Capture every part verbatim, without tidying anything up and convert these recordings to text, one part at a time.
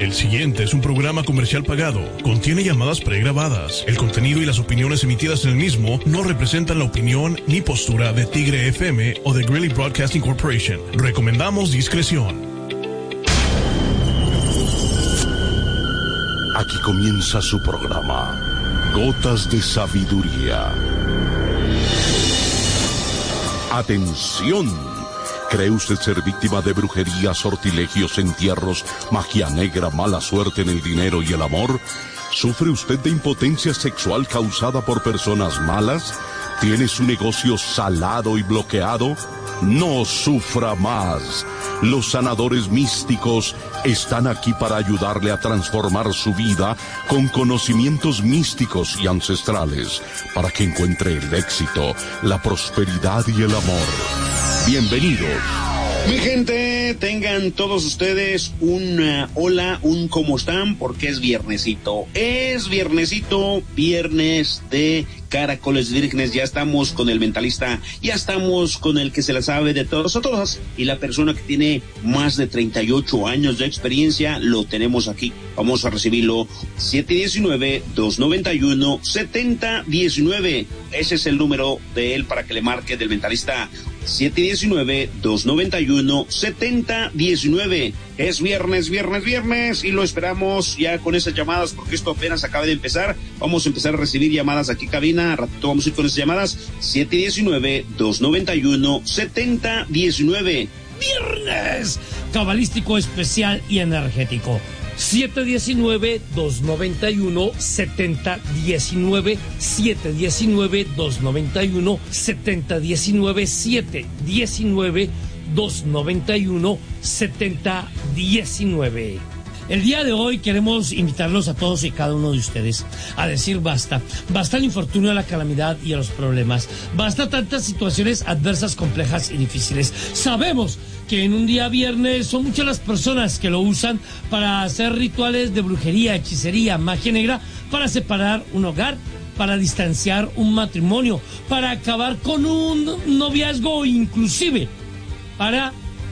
El siguiente es un programa comercial pagado. Contiene llamadas pregrabadas. El contenido y las opiniones emitidas en el mismo no representan la opinión ni postura de Tigre F M o de Greeley Broadcasting Corporation. Recomendamos discreción. Aquí comienza su programa, Gotas de Sabiduría. Atención. ¿Cree usted ser víctima de brujería, sortilegios, entierros, magia negra, mala suerte en el dinero y el amor? ¿Sufre usted de impotencia sexual causada por personas malas? ¿Tiene su negocio salado y bloqueado? No sufra más. Los sanadores místicos están aquí para ayudarle a transformar su vida con conocimientos místicos y ancestrales, para que encuentre el éxito, la prosperidad y el amor. Bienvenidos. Mi gente, tengan todos ustedes un uh, hola, un cómo están, porque es viernesito. Es viernesito, viernes de Caracoles Vírgenes. Ya estamos con el mentalista, ya estamos con el que se la sabe de todos a todas. Y la persona que tiene más de treinta y ocho años de experiencia, lo tenemos aquí. Vamos a recibirlo. siete uno nueve, dos nueve uno, siete cero uno nueve. Ese es el número de él para que le marque, del mentalista. siete uno nueve, dos nueve uno, siete cero uno nueve. Es viernes, viernes, viernes, y lo esperamos ya con esas llamadas, porque esto apenas acaba de empezar. Vamos a empezar a recibir llamadas aquí, cabina. A ratito vamos a ir con esas llamadas. siete uno nueve, dos nueve uno, siete cero uno nueve. Viernes cabalístico especial y energético. siete uno nueve, dos nueve uno, siete cero uno nueve, siete uno nueve, dos nueve uno, siete cero uno nueve, siete uno nueve, dos nueve uno, siete cero uno nueve. El día de hoy queremos invitarlos a todos y cada uno de ustedes a decir basta. Basta al infortunio, a la calamidad y a los problemas. Basta tantas situaciones adversas, complejas y difíciles. Sabemos que en un día viernes son muchas las personas que lo usan para hacer rituales de brujería, hechicería, magia negra, para separar un hogar, para distanciar un matrimonio, para acabar con un noviazgo, inclusive para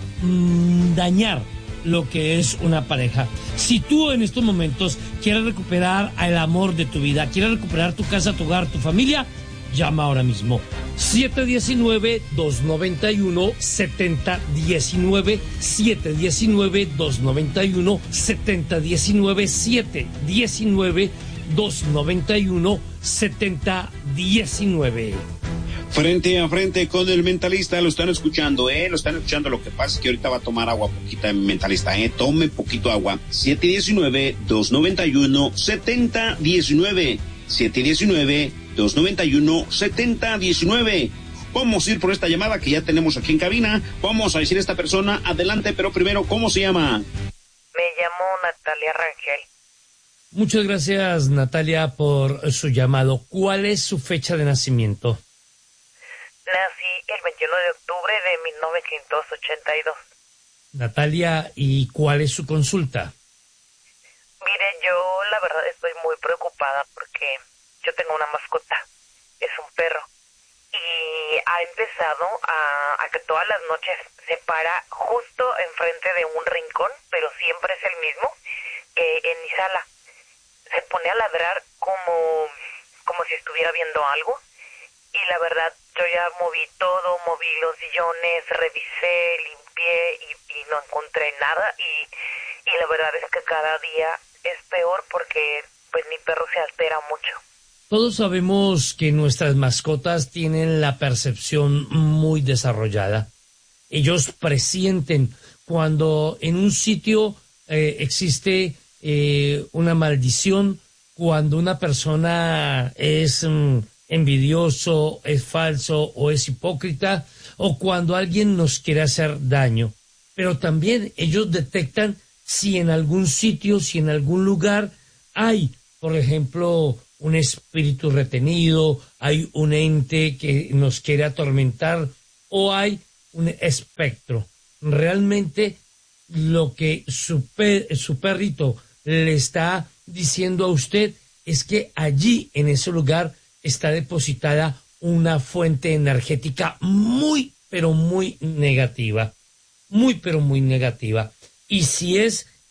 mmm, dañar lo que es una pareja. Si tú en estos momentos quieres recuperar el amor de tu vida, quieres recuperar tu casa, tu hogar, tu familia, llama ahora mismo. siete uno nueve, dos nueve uno, siete cero uno nueve, siete uno nueve, dos nueve uno, siete cero uno nueve, siete uno nueve, dos nueve uno, siete cero uno nueve. Frente a frente con el mentalista, lo están escuchando, ¿eh? Lo están escuchando. Lo que pasa es que ahorita va a tomar agua poquita, el mentalista, ¿eh? Tome poquito agua. siete uno nueve, dos nueve uno, siete cero uno nueve. siete uno nueve, dos nueve uno, siete cero uno nueve. Vamos a ir por esta llamada que ya tenemos aquí en cabina. Vamos a decir a esta persona, adelante, pero primero, ¿cómo se llama? Me llamo Natalia Rangel. Muchas gracias, Natalia, por su llamado. ¿Cuál es su fecha de nacimiento? Nací el veintiuno de octubre de mil novecientos ochenta y dos. Natalia, ¿y cuál es su consulta? Mire, yo la verdad estoy muy preocupada porque yo tengo una mascota, es un perro, y ha empezado a, a que todas las noches se para justo enfrente de un rincón, pero siempre es el mismo, que en mi sala. Se pone a ladrar como, como si estuviera viendo algo, y la verdad yo ya moví todo, moví los sillones, revisé, limpié y, y no encontré nada, y, y la verdad es que cada día es peor porque pues mi perro se altera mucho. Todos sabemos que nuestras mascotas tienen la percepción muy desarrollada. Ellos presienten cuando en un sitio eh, existe eh, una maldición, cuando una persona es mm, envidioso, es falso o es hipócrita, o cuando alguien nos quiere hacer daño. Pero también ellos detectan si en algún sitio, si en algún lugar hay, por ejemplo, un espíritu retenido, hay un ente que nos quiere atormentar o hay un espectro. Realmente lo que su, per, su perrito le está diciendo a usted es que allí, en ese lugar, está depositada una fuente energética muy, pero muy negativa. Muy, pero muy negativa. Y si es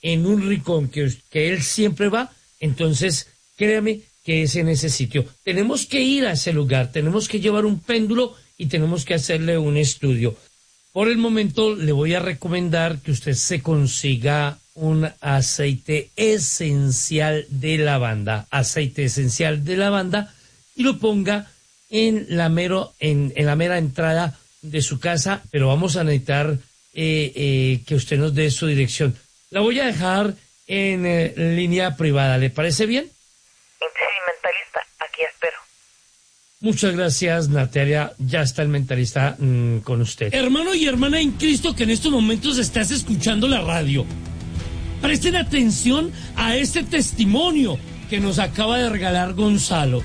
en un rincón que, que él siempre va, entonces créame que es en ese sitio. Tenemos que ir a ese lugar, tenemos que llevar un péndulo y tenemos que hacerle un estudio. Por el momento le voy a recomendar que usted se consiga un aceite esencial de lavanda, aceite esencial de lavanda, y lo ponga en la, mero, en, en la mera entrada de su casa, pero vamos a necesitar eh, eh, que usted nos dé su dirección. La voy a dejar en eh, línea privada, ¿le parece bien? Sí, mentalista, aquí espero. Muchas gracias, Natalia. Ya está el mentalista mmm, con usted. Hermano y hermana en Cristo que en estos momentos estás escuchando la radio, presten atención a este testimonio que nos acaba de regalar Gonzalo.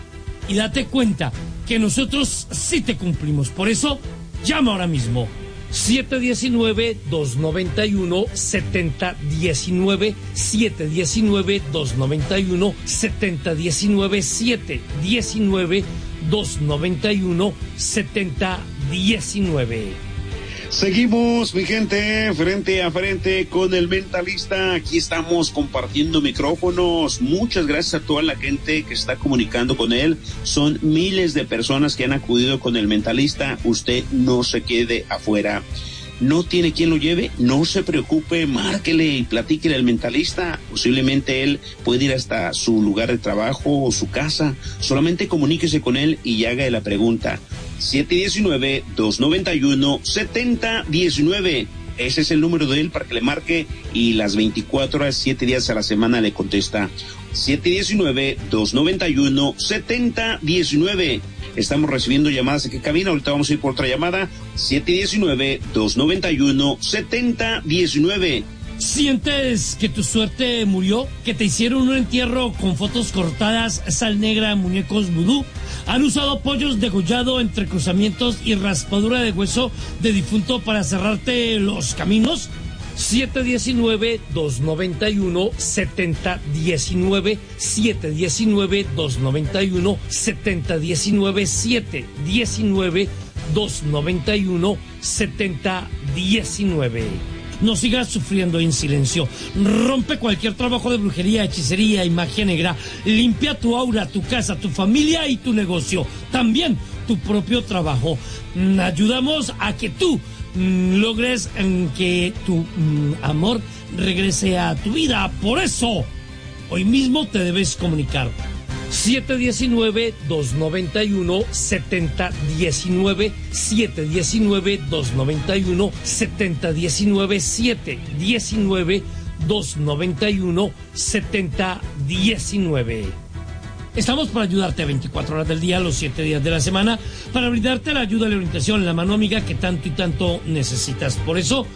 Y date cuenta que nosotros sí te cumplimos. Por eso, llama ahora mismo. siete uno nueve, dos nueve uno, siete cero uno nueve, siete uno nueve, dos nueve uno, siete uno nueve, siete uno nueve, dos nueve uno, siete uno nueve. Seguimos, mi gente, frente a frente con el mentalista. Aquí estamos compartiendo micrófonos. Muchas gracias a toda la gente que está comunicando con él. Son miles de personas que han acudido con el mentalista. Usted no se quede afuera. No tiene quien lo lleve, no se preocupe, márquele y platíquele al mentalista. Posiblemente él puede ir hasta su lugar de trabajo o su casa. Solamente comuníquese con él y haga la pregunta. siete uno nueve, dos nueve uno, siete cero uno nueve. Ese es el número de él para que le marque y las veinticuatro horas, siete días a la semana le contesta. siete uno nueve, dos nueve uno, siete cero uno nueve. Estamos recibiendo llamadas aquí en cabina. Ahorita vamos a ir por otra llamada. siete uno nueve, dos nueve uno, siete cero uno nueve. ¿Sientes que tu suerte murió? ¿Que te hicieron un entierro con fotos cortadas, sal negra, muñecos vudú? ¿Han usado pollos degollado entre cruzamientos y raspadura de hueso de difunto para cerrarte los caminos? siete uno nueve, dos nueve uno, siete cero uno nueve, siete uno nueve, dos nueve uno, siete cero uno nueve, siete uno nueve, dos nueve uno, siete cero uno nueve. No sigas sufriendo en silencio. Rompe cualquier trabajo de brujería, hechicería y magia negra. Limpia tu aura, tu casa, tu familia y tu negocio. También tu propio trabajo. Ayudamos a que tú logres que tu amor regrese a tu vida. Por eso, hoy mismo te debes comunicar. siete uno nueve, dos nueve uno, siete cero uno nueve, siete uno nueve, dos nueve uno, siete uno nueve, siete uno nueve, dos nueve uno, siete uno nueve. Estamos para ayudarte veinticuatro horas del día, los siete días de la semana, para brindarte la ayuda, la orientación, la mano amiga que tanto y tanto necesitas. Por eso,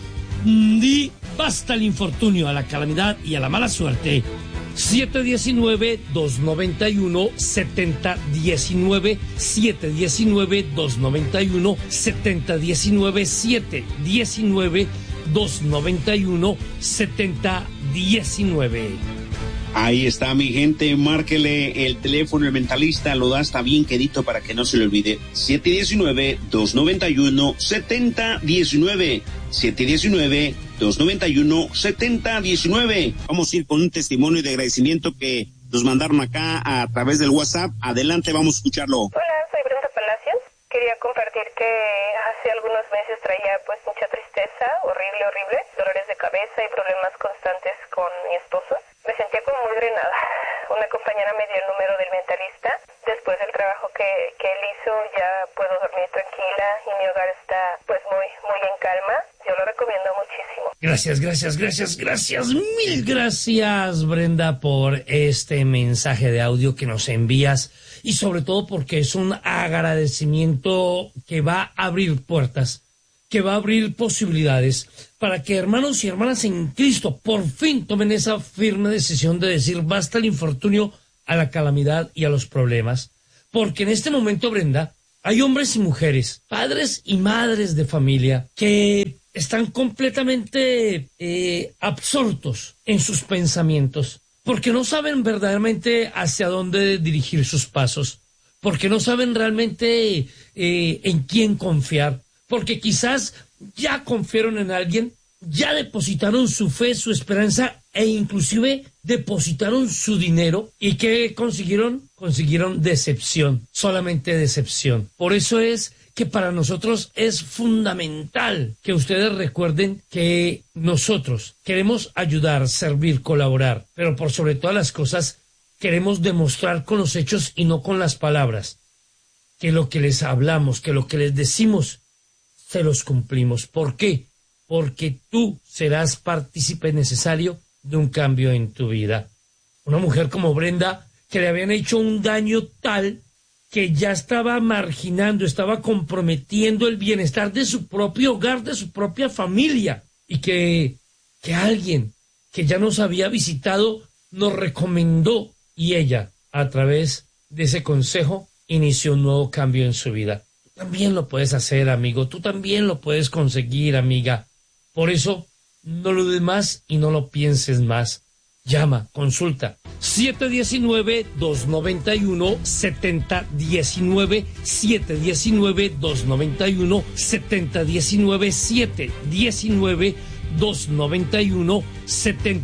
di basta al infortunio, a la calamidad y a la mala suerte. siete uno nueve, dos nueve uno, siete cero uno nueve, siete uno nueve, dos nueve uno, siete uno nueve, siete uno nueve, dos nueve uno, siete uno nueve. Ahí está, mi gente, márquele el teléfono, el mentalista lo da hasta bien quedito para que no se le olvide. siete uno nueve, dos nueve uno, siete cero uno nueve, siete uno nueve, dos nueve uno, siete cero uno nueve. Vamos a ir con un testimonio de agradecimiento que nos mandaron acá a través del WhatsApp. Adelante, vamos a escucharlo. Hola, soy Brenda Palacios. Quería compartir que hace algunos meses traía pues mucha tristeza, horrible, horrible, dolores de cabeza y problemas constantes con mi esposo. Me sentía como muy drenada. Una compañera me dio el número del mentalista. Después del trabajo que, que él hizo, ya puedo dormir tranquila y mi hogar está pues muy, muy en calma. Yo lo recomiendo muchísimo. Gracias, gracias, gracias, gracias, mil gracias, Brenda, por este mensaje de audio que nos envías y sobre todo porque es un agradecimiento que va a abrir puertas, que va a abrir posibilidades para que hermanos y hermanas en Cristo por fin tomen esa firme decisión de decir basta al infortunio, a la calamidad y a los problemas. Porque en este momento, Brenda, hay hombres y mujeres, padres y madres de familia que están completamente eh, absortos en sus pensamientos, porque no saben verdaderamente hacia dónde dirigir sus pasos, porque no saben realmente eh, en quién confiar, porque quizás ya confiaron en alguien ya depositaron su fe, su esperanza e inclusive depositaron su dinero. ¿Y qué consiguieron? Consiguieron decepción, solamente decepción. Por eso es que para nosotros es fundamental que ustedes recuerden que nosotros queremos ayudar, servir, colaborar, pero por sobre todas las cosas queremos demostrar con los hechos y no con las palabras que lo que les hablamos, que lo que les decimos, se los cumplimos. ¿Por qué? Porque tú serás partícipe necesario de un cambio en tu vida. Una mujer como Brenda, que le habían hecho un daño tal que ya estaba marginando, estaba comprometiendo el bienestar de su propio hogar, de su propia familia, y que, que alguien que ya nos había visitado nos recomendó, y ella, a través de ese consejo, inició un nuevo cambio en su vida. Tú también lo puedes hacer, amigo, tú también lo puedes conseguir, amiga. Por eso, no lo dudes más y no lo pienses más. Llama, consulta. siete uno nueve, dos nueve uno, siete cero uno nueve, siete uno nueve, dos nueve uno, siete uno nueve, siete uno nueve, dos nueve uno, siete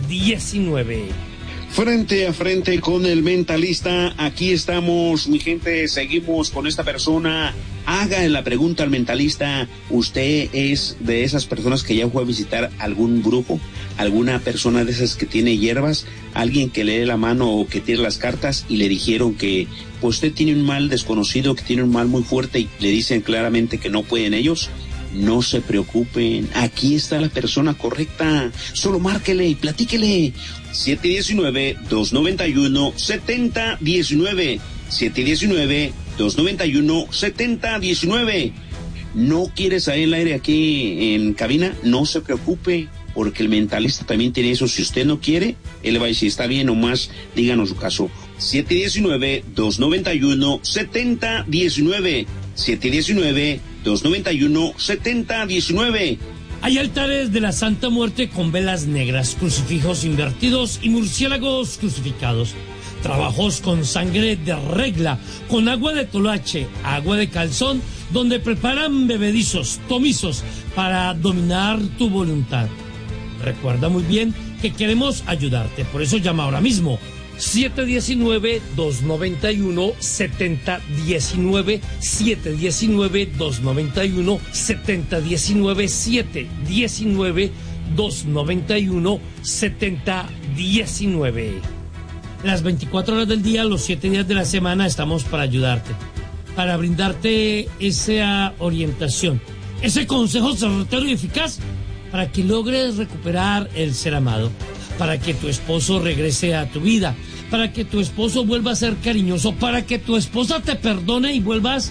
uno nueve. Frente a frente con el mentalista, aquí estamos, mi gente, seguimos con esta persona. Haga la pregunta al mentalista, ¿usted es de esas personas que ya fue a visitar algún brujo? ¿Alguna persona de esas que tiene hierbas? ¿Alguien que lee la mano o que tira las cartas y le dijeron que pues usted tiene un mal desconocido, que tiene un mal muy fuerte y le dicen claramente que no pueden ellos? No se preocupen, aquí está la persona correcta. Solo márquele y platíquele. siete uno nueve, dos nueve uno, siete cero uno nueve. siete uno nueve, dos nueve uno, siete cero uno nueve. ¿No quiere salir al aire aquí en cabina? No se preocupe, porque el mentalista también tiene eso. Si usted no quiere, él le va a decir, está bien, nomás díganos su caso. siete uno nueve, dos nueve uno, siete cero uno nueve. siete uno nueve, dos nueve uno, siete cero uno nueve. Hay altares de la Santa Muerte con velas negras, crucifijos invertidos y murciélagos crucificados. Trabajos con sangre de regla, con agua de toloache, agua de calzón, donde preparan bebedizos, tomizos, para dominar tu voluntad. Recuerda muy bien que queremos ayudarte, por eso llama ahora mismo. siete uno nueve, dos nueve uno, siete cero uno nueve, siete uno nueve, dos nueve uno, siete cero uno nueve, siete uno nueve, dos nueve uno, siete cero uno nueve. Las veinticuatro horas del día, los siete días de la semana, estamos para ayudarte, para brindarte esa orientación, ese consejo certero y eficaz para que logres recuperar el ser amado, para que tu esposo regrese a tu vida, para que tu esposo vuelva a ser cariñoso, para que tu esposa te perdone y vuelvas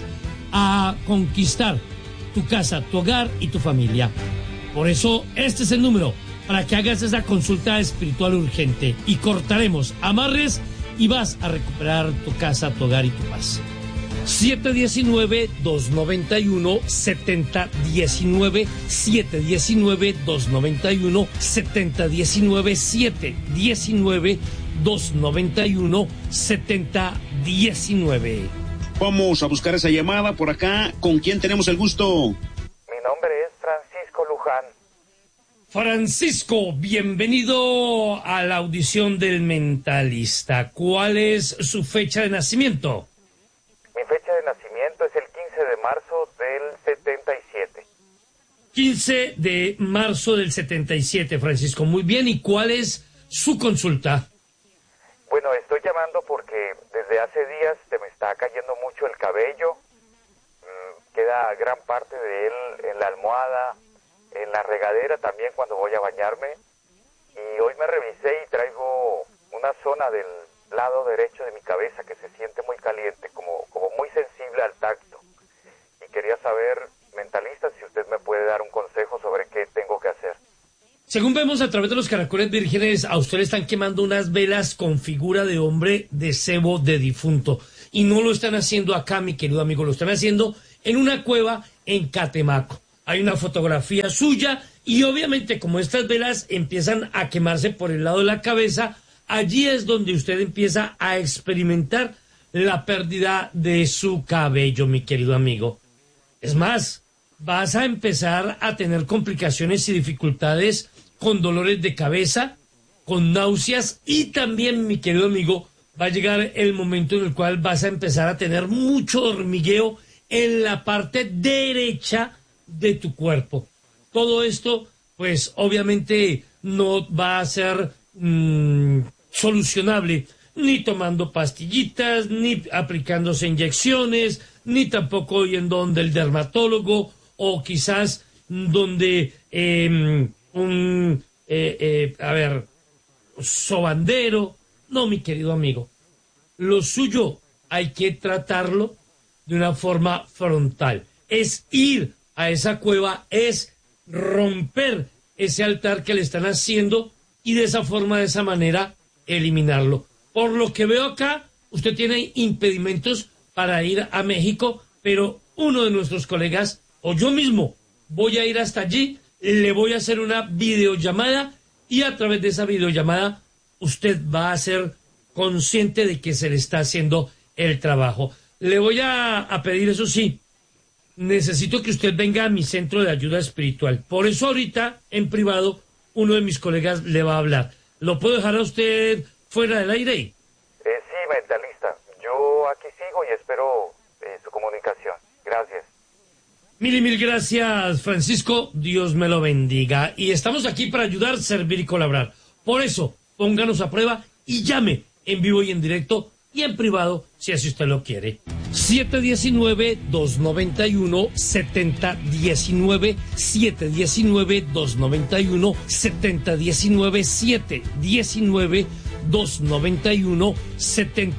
a conquistar tu casa, tu hogar y tu familia. Por eso, este es el número para que hagas esa consulta espiritual urgente y cortaremos amarres y vas a recuperar tu casa, tu hogar y tu paz. siete uno nueve, dos nueve uno, siete cero uno nueve, siete uno nueve, dos nueve uno, siete cero uno nueve, siete uno nueve, dos nueve uno, siete uno nueve. Vamos a buscar esa llamada por acá. ¿Con quién tenemos el gusto? Mi nombre es Francisco Luján. Francisco, bienvenido a la audición del mentalista. ¿Cuál es su fecha de nacimiento? Mi fecha de nacimiento es el quince de marzo del setenta y siete. quince de marzo del setenta y siete, Francisco. Muy bien, ¿y cuál es su consulta? Bueno, estoy llamando porque desde hace días se me está cayendo mucho el cabello. Mm, queda gran parte de él en la almohada, en la regadera también cuando voy a bañarme. Y hoy me revisé y traigo una zona del lado derecho de mi cabeza que se siente muy caliente, como, como muy sensible al tacto. Y quería saber, mentalista, si usted me puede dar un consejo sobre qué tengo que hacer. Según vemos a través de los caracoles vírgenes, a usted le están quemando unas velas con figura de hombre de cebo de difunto. Y no lo están haciendo acá, mi querido amigo, lo están haciendo en una cueva en Catemaco. Hay una fotografía suya y obviamente como estas velas empiezan a quemarse por el lado de la cabeza, allí es donde usted empieza a experimentar la pérdida de su cabello, mi querido amigo. Es más, vas a empezar a tener complicaciones y dificultades con dolores de cabeza, con náuseas y también, mi querido amigo, va a llegar el momento en el cual vas a empezar a tener mucho hormigueo en la parte derecha de tu cuerpo. Todo esto, pues obviamente no va a ser mmm, solucionable ni tomando pastillitas, ni aplicándose inyecciones, ni tampoco yendo donde el dermatólogo o quizás donde eh, un, eh, eh, a ver, sobandero. No, mi querido amigo, lo suyo hay que tratarlo de una forma frontal. Es ir a esa cueva, es romper ese altar que le están haciendo y de esa forma, de esa manera, eliminarlo. Por lo que veo acá, usted tiene impedimentos para ir a México, pero uno de nuestros colegas o yo mismo voy a ir hasta allí, le voy a hacer una videollamada y a través de esa videollamada usted va a ser consciente de que se le está haciendo el trabajo. Le voy a, a pedir, eso sí, necesito que usted venga a mi centro de ayuda espiritual. Por eso ahorita, en privado, uno de mis colegas le va a hablar. ¿Lo puedo dejar a usted fuera del aire? Eh, sí, mentalista. Yo aquí sigo y espero eh, su comunicación. Gracias. Mil y mil gracias, Francisco. Dios me lo bendiga. Y estamos aquí para ayudar, servir y colaborar. Por eso, pónganos a prueba y llame en vivo y en directo y en privado, si así usted lo quiere. siete uno nueve, dos nueve uno, siete cero uno nueve, siete uno nueve, dos nueve uno, siete uno nueve, siete uno nueve, dos nueve uno, siete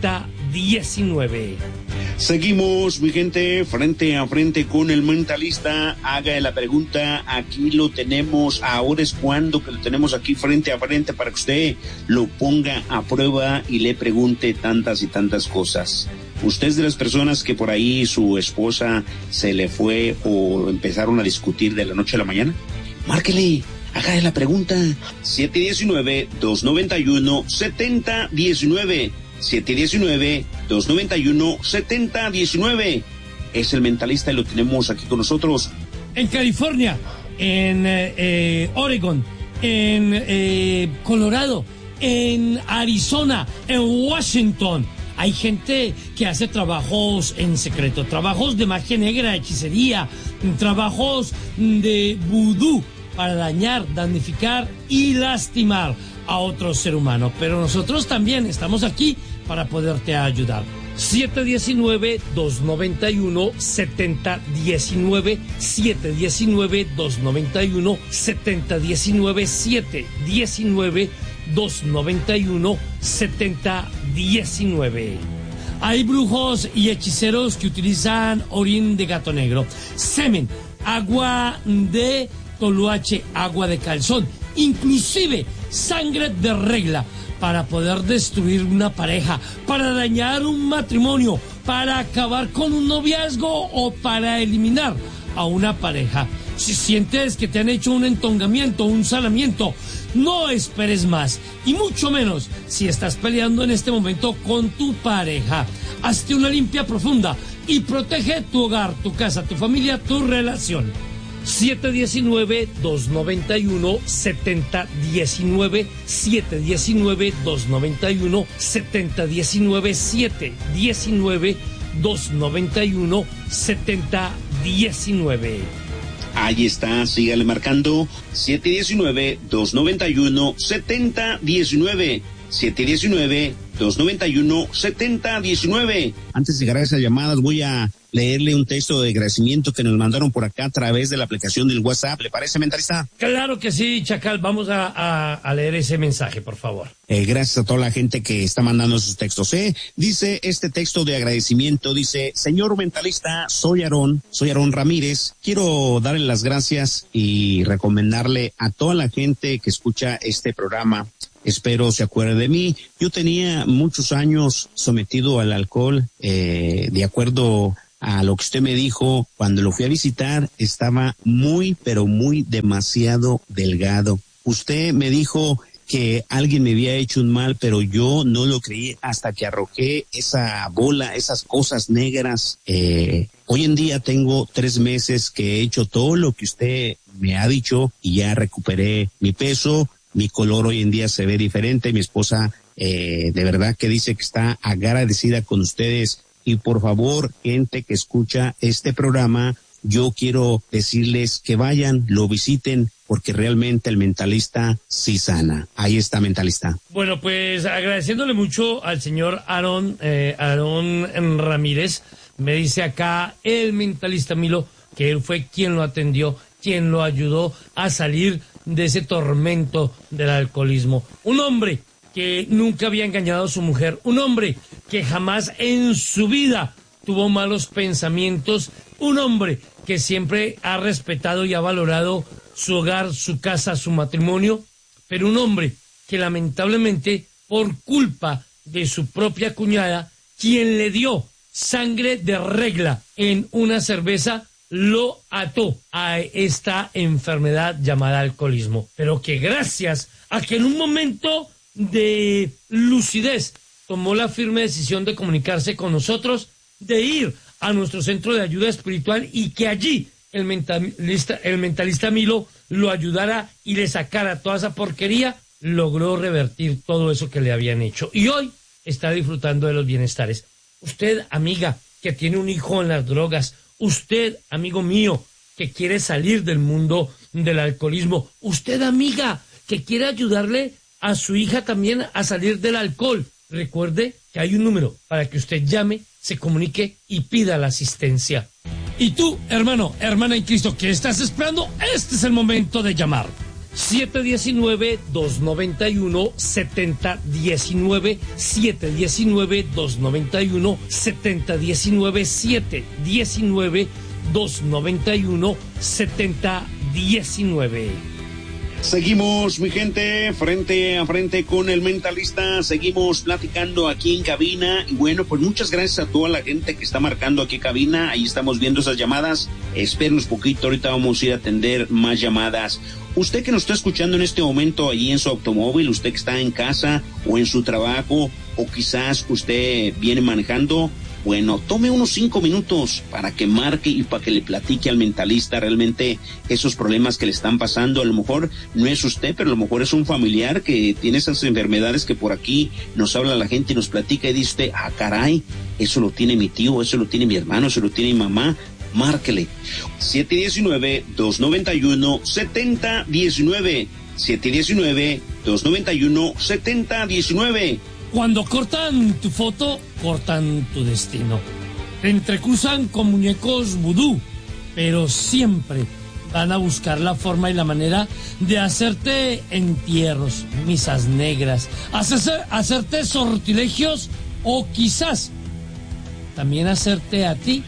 uno nueve. Seguimos, mi gente, frente a frente con el mentalista. Haga la pregunta, aquí lo tenemos, ahora es cuando que lo tenemos aquí frente a frente para que usted lo ponga a prueba y le pregunte tantas y tantas cosas. ¿Usted es de las personas que por ahí su esposa se le fue o empezaron a discutir de la noche a la mañana? Márquele, haga la pregunta. siete uno nueve, dos nueve uno, siete cero uno nueve. siete uno nueve, dos nueve uno, siete cero uno nueve. Es el mentalista y lo tenemos aquí con nosotros. En California, en eh, eh, Oregon, en eh, Colorado, en Arizona, en Washington. Hay gente que hace trabajos en secreto, trabajos de magia negra, hechicería, trabajos de vudú para dañar, damnificar y lastimar a otro ser humano. Pero nosotros también estamos aquí para poderte ayudar. siete uno nueve, dos nueve uno, siete cero uno nueve, siete uno nueve, dos nueve uno, siete cero uno nueve, siete uno nueve, dos nueve uno, siete cero uno nueve. Hay brujos y hechiceros que utilizan orín de gato negro, semen, agua de toloache, agua de calzón, inclusive sangre de regla, para poder destruir una pareja, para dañar un matrimonio, para acabar con un noviazgo o para eliminar a una pareja. Si sientes que te han hecho un entongamiento, un salamiento, no esperes más, y mucho menos si estás peleando en este momento con tu pareja. Hazte una limpia profunda y protege tu hogar, tu casa, tu familia, tu relación. siete uno nueve, dos nueve uno, siete cero uno nueve, siete uno nueve, dos nueve uno, siete cero uno nueve, siete uno nueve, dos nueve uno, siete uno nueve. Ahí está, sígale marcando. siete uno nueve, dos nueve uno, siete cero uno nueve. siete uno nueve, dos nueve uno, siete cero uno nueve. Antes de llegar a esas llamadas, voy a leerle un texto de agradecimiento que nos mandaron por acá a través de la aplicación del WhatsApp. ¿Le parece, mentalista? Claro que sí, Chacal. Vamos a, a, a leer ese mensaje, por favor. Eh, gracias a toda la gente que está mandando sus textos. ¿eh? Dice este texto de agradecimiento, dice: señor mentalista, soy Aarón, soy Aarón Ramírez. Quiero darle las gracias y recomendarle a toda la gente que escucha este programa. Espero se acuerde de mí. Yo tenía muchos años sometido al alcohol, eh, de acuerdo a lo que usted me dijo. Cuando lo fui a visitar, estaba muy, pero muy demasiado delgado. Usted me dijo que alguien me había hecho un mal, pero yo no lo creí hasta que arrojé esa bola, esas cosas negras. Eh, hoy en día tengo tres meses que he hecho todo lo que usted me ha dicho y ya recuperé mi peso, mi color hoy en día se ve diferente. Mi esposa eh, de verdad que dice que está agradecida con ustedes. Y por favor, gente que escucha este programa, yo quiero decirles que vayan, lo visiten, porque realmente el Mentalista sí sana. Ahí está, Mentalista. Bueno, pues agradeciéndole mucho al señor Aarón, eh, Aarón Ramírez, me dice acá el Mentalista Milo que él fue quien lo atendió, quien lo ayudó a salir de ese tormento del alcoholismo. Un hombre que nunca había engañado a su mujer, un hombre que jamás en su vida tuvo malos pensamientos, un hombre que siempre ha respetado y ha valorado su hogar, su casa, su matrimonio, pero un hombre que lamentablemente por culpa de su propia cuñada, quien le dio sangre de regla en una cerveza, lo ató a esta enfermedad llamada alcoholismo, pero que gracias a que en un momento de lucidez tomó la firme decisión de comunicarse con nosotros, de ir a nuestro centro de ayuda espiritual y que allí el mentalista, el mentalista Milo lo ayudara y le sacara toda esa porquería, logró revertir todo eso que le habían hecho. Y hoy está disfrutando de los bienestares. Usted, amiga, que tiene un hijo en las drogas, usted, amigo mío, que quiere salir del mundo del alcoholismo, usted, amiga, que quiere ayudarle a su hija también a salir del alcohol, recuerde que hay un número para que usted llame, se comunique y pida la asistencia. Y tú, hermano, hermana en Cristo, ¿qué estás esperando? Este es el momento de llamar. siete uno nueve, dos nueve uno, siete cero uno nueve, siete uno nueve, dos nueve uno, siete cero uno nueve, siete uno nueve, dos nueve uno, siete cero uno nueve. Seguimos, mi gente, frente a frente con el Mentalista, seguimos platicando aquí en cabina, y bueno, pues muchas gracias a toda la gente que está marcando aquí en cabina, ahí estamos viendo esas llamadas, espérenos poquito, ahorita vamos a ir a atender más llamadas. Usted que nos está escuchando en este momento allí en su automóvil, usted que está en casa o en su trabajo, o quizás usted viene manejando, bueno, tome unos cinco minutos para que marque y para que le platique al Mentalista realmente esos problemas que le están pasando. A lo mejor no es usted, pero a lo mejor es un familiar que tiene esas enfermedades que por aquí nos habla la gente y nos platica y dice usted, ah, caray, eso lo tiene mi tío, eso lo tiene mi hermano, eso lo tiene mi mamá. Márquele. siete uno nueve, dos nueve uno, siete cero uno nueve. siete uno nueve, dos nueve uno, siete cero uno nueve. Cuando cortan tu foto, cortan tu destino. Te entrecruzan con muñecos vudú, pero siempre van a buscar la forma y la manera de hacerte entierros, misas negras, hacerse, hacerte sortilegios o quizás también hacerte a ti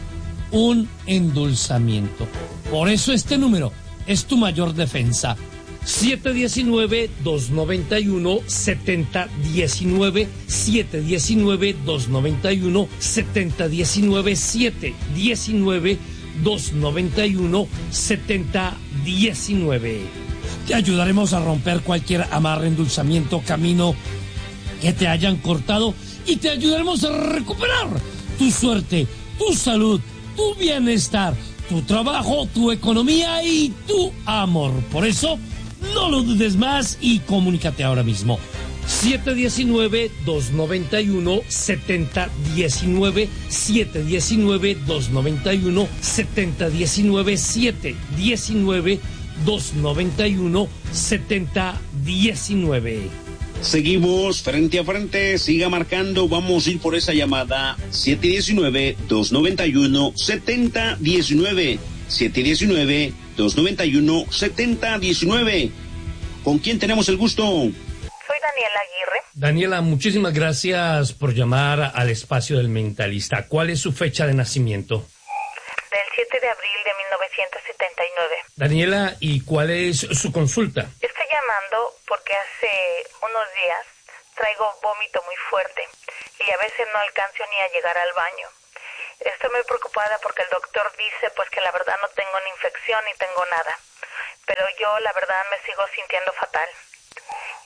un endulzamiento. Por eso este número es tu mayor defensa. siete uno nueve, dos nueve uno, siete cero uno nueve, siete uno nueve, dos nueve uno, siete cero uno nueve, siete uno nueve, dos nueve uno, siete cero uno nueve. Te ayudaremos a romper cualquier amarre, endulzamiento, camino que te hayan cortado y te ayudaremos a recuperar tu suerte, tu salud, tu bienestar, tu trabajo, tu economía y tu amor. Por eso, no lo dudes más y comunícate ahora mismo. siete uno nueve, dos nueve uno, siete cero uno nueve, siete uno nueve, dos nueve uno, siete cero uno nueve, siete uno nueve, dos nueve uno, siete cero uno nueve. Seguimos frente a frente, siga marcando, vamos a ir por esa llamada. siete uno nueve, dos nueve uno, siete cero uno nueve. siete uno nueve, dos nueve uno, siete cero uno nueve. ¿Con quién tenemos el gusto? Soy Daniela Aguirre. Daniela, muchísimas gracias por llamar al espacio del Mentalista. ¿Cuál es su fecha de nacimiento? Del siete de abril de mil novecientos setenta y nueve. Daniela, ¿y cuál es su consulta? Estoy llamando porque hace unos días traigo vómito muy fuerte y a veces no alcanzo ni a llegar al baño. Estoy muy preocupada porque el doctor dice pues que la verdad no tengo ni infección ni tengo nada, pero yo la verdad me sigo sintiendo fatal.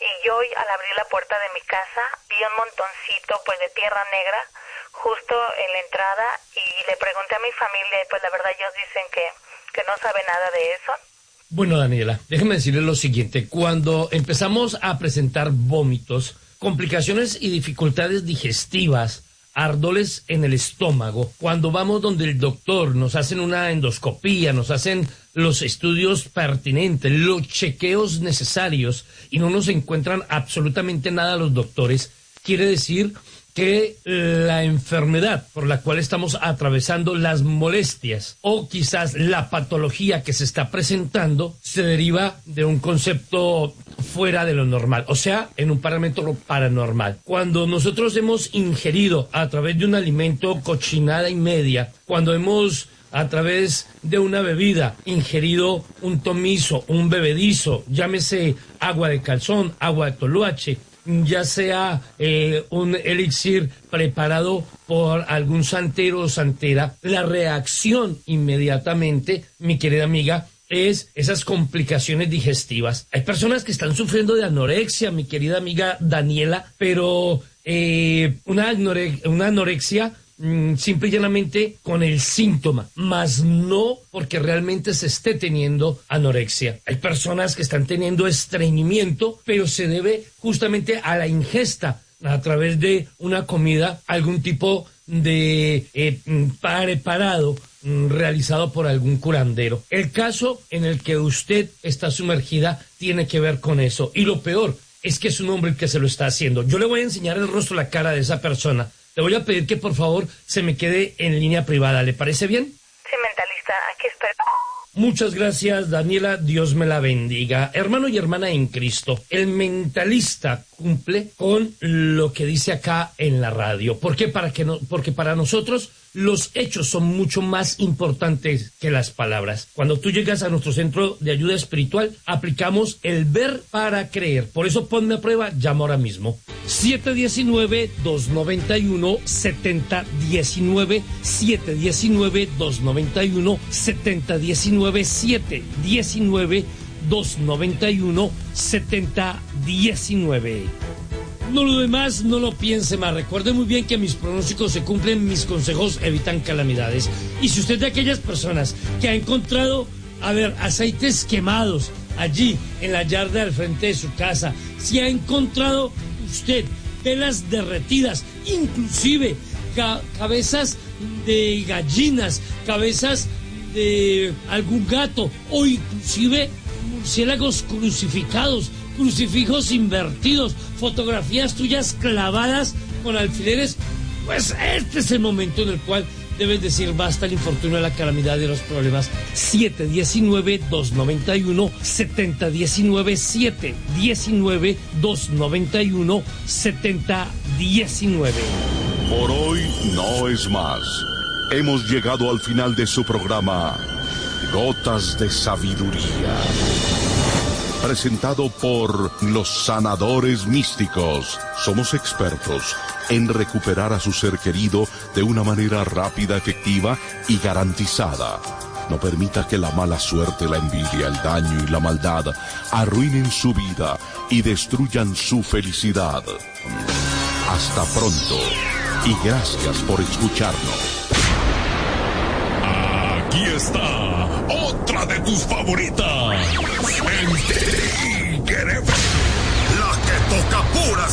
y yo al abrir la puerta de mi casa vi un montoncito pues de tierra negra justo en la entrada y le pregunté a mi familia y pues la verdad ellos dicen que, que no sabe nada de eso. Bueno, Daniela, déjeme decirle lo siguiente. Cuando empezamos a presentar vómitos, complicaciones y dificultades digestivas, ardores en el estómago, cuando vamos donde el doctor, nos hacen una endoscopía, nos hacen los estudios pertinentes, los chequeos necesarios y no nos encuentran absolutamente nada los doctores, quiere decir que la enfermedad por la cual estamos atravesando, las molestias o quizás la patología que se está presentando se deriva de un concepto fuera de lo normal, o sea, en un parámetro paranormal. Cuando nosotros hemos ingerido a través de un alimento cochinada y media, cuando hemos a través de una bebida ingerido un tomizo, un bebedizo, llámese agua de calzón, agua de toloache, ya sea eh, un elixir preparado por algún santero o santera, la reacción inmediatamente, mi querida amiga, es esas complicaciones digestivas. Hay personas que están sufriendo de anorexia, mi querida amiga Daniela, pero eh, una, anore- una anorexia mm, simple y llanamente con el síntoma, más no porque realmente se esté teniendo anorexia. Hay personas que están teniendo estreñimiento, pero se debe justamente a la ingesta a través de una comida, algún tipo de eh, preparado realizado por algún curandero. El caso en el que usted está sumergida tiene que ver con eso. Y lo peor es que es un hombre el que se lo está haciendo. Yo le voy a enseñar el rostro, la cara de esa persona. Le voy a pedir que por favor se me quede en línea privada. ¿Le parece bien? Sí, mentalista, aquí estoy. Muchas gracias, Daniela, Dios me la bendiga. Hermano y hermana en Cristo, el mentalista cumple con lo que dice acá en la radio. ¿Por qué? Para que no, porque para nosotros los hechos son mucho más importantes que las palabras. Cuando tú llegas a nuestro centro de ayuda espiritual, aplicamos el ver para creer. Por eso ponme a prueba, llama ahora mismo. siete uno nueve, dos nueve uno, siete cero uno nueve, siete uno nueve, dos nueve uno, siete cero uno nueve, siete uno nueve, dos nueve uno, siete cero uno nueve. No lo demás, no lo piense más. Recuerde muy bien que mis pronósticos se cumplen, mis consejos evitan calamidades. Y si usted es de aquellas personas que ha encontrado, a ver, aceites quemados allí en la yarda al frente de su casa, si ha encontrado usted velas derretidas, inclusive ca- cabezas de gallinas, cabezas de algún gato o inclusive murciélagos crucificados, crucifijos invertidos, fotografías tuyas clavadas con alfileres, pues este es el momento en el cual debes decir basta el infortunio, la calamidad y los problemas. siete uno nueve, dos nueve uno, siete cero uno nueve, siete uno nueve, dos nueve uno, siete cero uno nueve. Por hoy no es más. Hemos llegado al final de su programa Gotas de Sabiduría, presentado por los sanadores místicos. Somos expertos en recuperar a su ser querido de una manera rápida, efectiva y garantizada. No permita que la mala suerte, la envidia, el daño y la maldad arruinen su vida y destruyan su felicidad. Hasta pronto y gracias por escucharnos. Aquí está otra de tus favoritas. En Tigre, la que toca puras